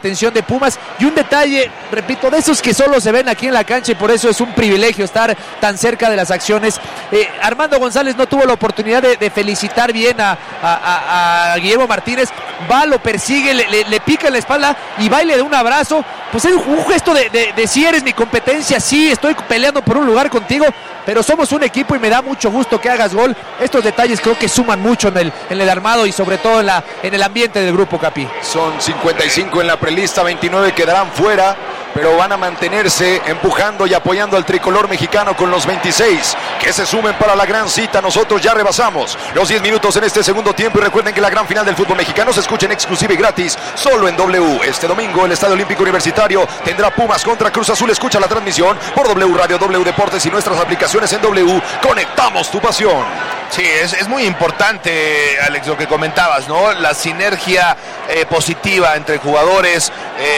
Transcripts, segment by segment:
atención de Pumas. Y un detalle, repito, de esos que solo se ven aquí en la cancha, y por eso es un privilegio estar tan cerca de las acciones. Armando González no tuvo la oportunidad de felicitar bien a Guillermo Martínez. Va, lo persigue, le pica en la espalda y va y le da un abrazo. Pues es un gesto de sí eres mi competencia, sí estoy peleando por un lugar contigo, pero somos un equipo y me da mucho gusto que hagas gol. Estos detalles creo que suman mucho en el armado y sobre todo en el ambiente del grupo, Capi. Son 55 en la prelista, 29 quedarán fuera, pero van a mantenerse empujando y apoyando al tricolor mexicano con los 26 que se sumen para la gran cita. Nosotros ya rebasamos los 10 minutos en este segundo tiempo y recuerden que la gran final del fútbol mexicano se escucha en exclusiva y gratis solo en W. Este domingo el Estadio Olímpico Universitario tendrá Pumas contra Cruz Azul. Escucha la transmisión por W Radio, W Deportes y nuestras aplicaciones en W. Conectamos tu pasión. Sí, es muy importante, Alex, lo que comentabas, ¿no? La sinergia positiva entre jugadores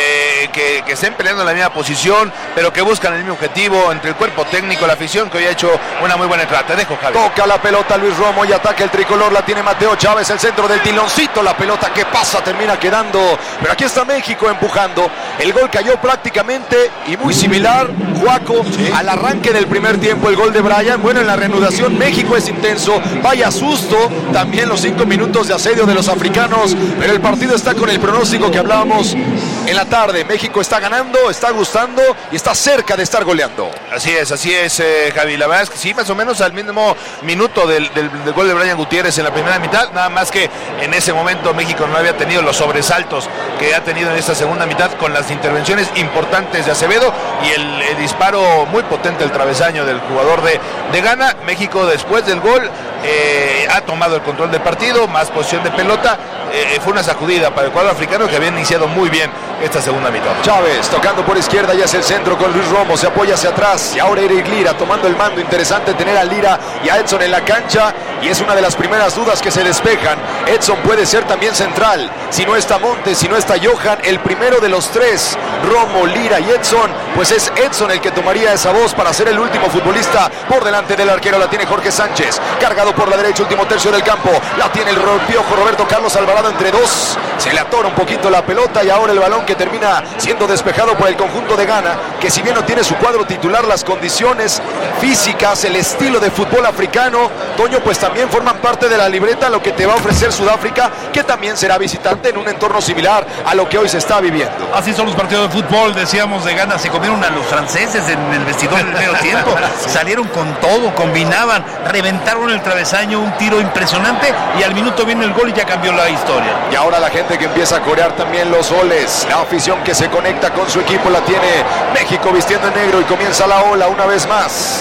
que estén peleando en la misma posición, pero que buscan el mismo objetivo, entre el cuerpo técnico, la afición, que hoy ha hecho una muy buena entrada. Te dejo, Javi. Toca la pelota Luis Romo y ataca el tricolor, la tiene Mateo Chávez, el centro del tiloncito, la pelota que pasa termina quedando, pero aquí está México empujando. El gol cayó prácticamente y muy similar, Juaco, al arranque del primer tiempo, el gol de Brian. Bueno, en la reanudación México es intenso, vaya susto, también los 5 minutos de asedio de los africanos, pero el partido está con el pronóstico que hablábamos en la tarde. México está ganando, está gustando y está cerca de estar goleando. Así es, Javi. La verdad es que sí, más o menos al mismo minuto del gol de Brian Gutiérrez en la primera mitad, nada más que en ese momento México no había tenido los sobresaltos que ha tenido en esta segunda mitad con las intervenciones importantes de Acevedo y el disparo muy potente del travesaño del jugador de Ghana. México después del gol ha tomado el control del partido, más posición de pelota. Fue una sacudida para el cuadro africano que había iniciado muy bien esta segunda mitad. Chávez tocando por izquierda y hacia el centro con Luis Romo, se apoya hacia atrás y ahora Eric Lira tomando el mando. Interesante tener a Lira y a Edson en la cancha y es una de las primeras dudas que se despejan. Edson puede ser también central, si no está Montes, si no está Johan, el primero de los tres, Romo, Lira y Edson, pues es Edson el que tomaría esa voz para ser el último futbolista por delante del arquero. La tiene Jorge Sánchez, cargado por la derecha, último tercio del campo, la tiene el piojo Roberto Carlos Alvarado entre dos, se le atora un poquito la pelota y ahora el balón que termina siendo despejado por el conjunto de Ghana, que si bien no tiene su cuadro titular, las condiciones físicas, el estilo de fútbol africano, Toño, pues también forman parte de la libreta lo que te va a ofrecer Sudáfrica, que también será visitante en un entorno similar a lo que hoy se está viviendo. Así son los partidos de fútbol, decíamos, de Ghana, se comieron a los franceses en el vestidor del medio tiempo, salieron con todo, combinaban, reventaron el travesaño, un tiro impresionante y al minuto viene el gol y ya cambió la historia. Y ahora la gente que empieza a corear también los goles, la afición que se conecta con su equipo, la tiene México vistiendo en negro y comienza la ola una vez más.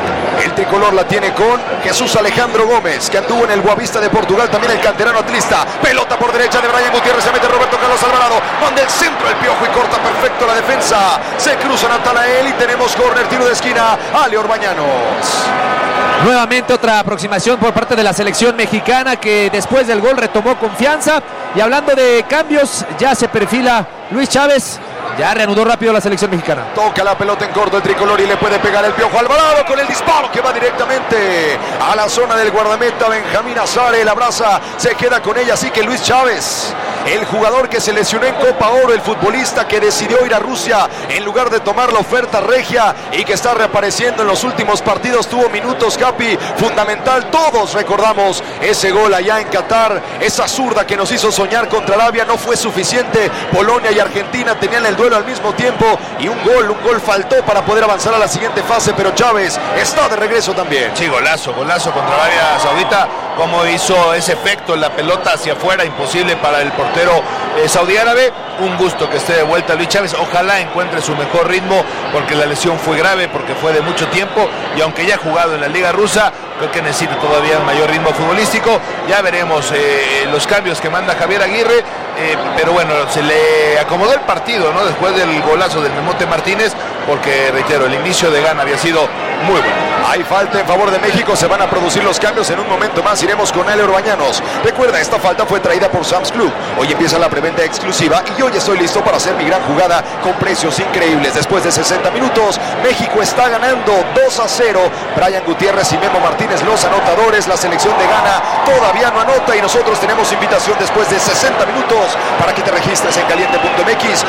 El tricolor la tiene con Jesús Alejandro Gómez, que anduvo en el Boavista de Portugal, también el canterano atlista. Pelota por derecha de Brian Gutiérrez, se mete Roberto Carlos Alvarado, manda el centro el piojo y corta perfecto la defensa. Se cruza Natanael y tenemos córner, tiro de esquina, Ale Orbañanos. Nuevamente otra aproximación por parte de la selección mexicana, que después del gol retomó confianza. Y hablando de cambios, ya se perfila Luis Chávez. Ya reanudó rápido la selección mexicana. Toca la pelota en corto el tricolor y le puede pegar el piojo Alvarado con el disparo que va directamente a la zona del guardameta Benjamín Azare. La abraza, se queda con ella, así que Luis Chávez, el jugador que se lesionó en Copa Oro, el futbolista que decidió ir a Rusia en lugar de tomar la oferta regia y que está reapareciendo en los últimos partidos, tuvo minutos, Capi, fundamental. Todos recordamos ese gol allá en Qatar, esa zurda que nos hizo soñar contra Arabia, no fue suficiente. Polonia y Argentina tenían el duelo al mismo tiempo y un gol faltó para poder avanzar a la siguiente fase, pero Chávez está de regreso también. Sí, golazo contra Arabia Saudita, como hizo ese efecto en la pelota hacia afuera, imposible para el portero saudí árabe. Un gusto que esté de vuelta Luis Chávez, ojalá encuentre su mejor ritmo, porque la lesión fue grave, porque fue de mucho tiempo, y aunque ya ha jugado en la Liga Rusa, creo que necesita todavía un mayor ritmo futbolístico. Ya veremos los cambios que manda Javier Aguirre, pero bueno, se le acomodó el partido, ¿no?, después del golazo del Memote Martínez, porque reitero, el inicio de Ghana había sido muy bueno. Hay falta en favor de México, se van a producir los cambios en un momento más. Iremos con Ale Orbañanos. Recuerda, esta falta fue traída por Sam's Club. Hoy empieza la preventa exclusiva y hoy estoy listo para hacer mi gran jugada con precios increíbles. Después de 60 minutos, México está ganando 2-0. Brian Gutiérrez y Memo Martínez, los anotadores. La selección de Ghana todavía no anota y nosotros tenemos invitación después de 60 minutos para que te registres en caliente.mx